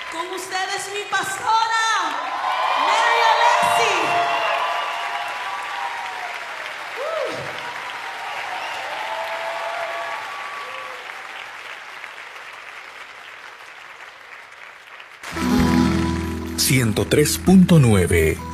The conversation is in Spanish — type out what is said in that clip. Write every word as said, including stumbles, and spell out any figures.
Con ustedes mi pastora, Mary Alessi. ciento tres punto nueve